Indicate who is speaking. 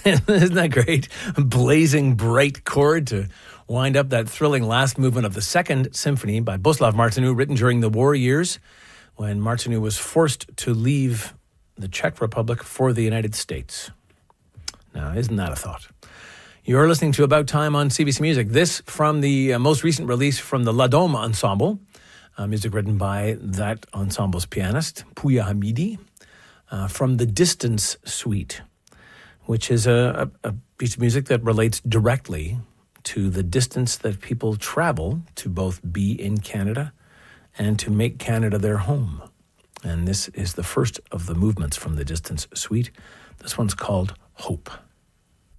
Speaker 1: Isn't that great? Blazing bright chord to wind up that thrilling last movement of the Second Symphony by Bohuslav Martinu, written during the war years when Martinu was forced to leave the Czech Republic for the United States. Now, isn't that a thought? You're listening to About Time on CBC Music. This from the most recent release from the La Dome Ensemble, music written by that ensemble's pianist, Pouya Hamidi, from the Distance Suite, which is a piece of music that relates directly to the distance that people travel to both be in Canada and to make Canada their home. And this is the first of the movements from the Distance Suite. This one's called Hope.